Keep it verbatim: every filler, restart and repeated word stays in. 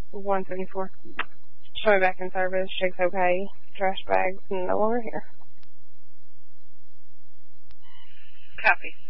one seventy-four. Show me back in service. Check's okay. Trash bags no longer here. Copy.